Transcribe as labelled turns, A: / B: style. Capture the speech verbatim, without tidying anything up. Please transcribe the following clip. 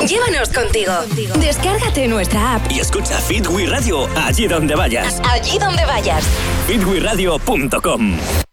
A: Llévanos contigo. Descárgate nuestra app
B: y escucha Fit We Radio allí donde vayas.
A: Allí donde vayas.
B: fit we radio punto com